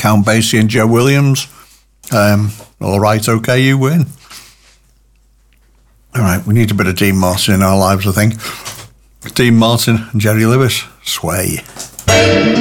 Count Basie and Joe Williams. All right, okay, you win. All right, we need a bit of Dean Martin in our lives, I think. Dean Martin and Jerry Lewis, Sway.